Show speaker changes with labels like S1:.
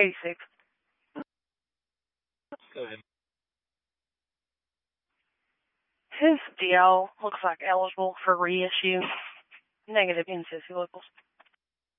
S1: 86.
S2: Go ahead.
S1: His DL looks like eligible for reissue. Negative in sissy locals.